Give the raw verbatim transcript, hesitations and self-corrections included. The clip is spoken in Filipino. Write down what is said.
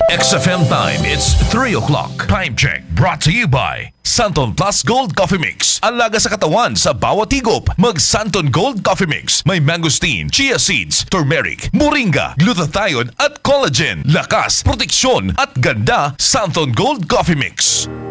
X F M time, it's three o'clock. Time check brought to you by Santon Plus Gold Coffee Mix. Alaga sa katawan sa bawat higop. Mag Santon Gold Coffee Mix. May mangosteen, chia seeds, turmeric, moringa, glutathione at collagen. Lakas, proteksyon at ganda. Santon Gold Coffee Mix.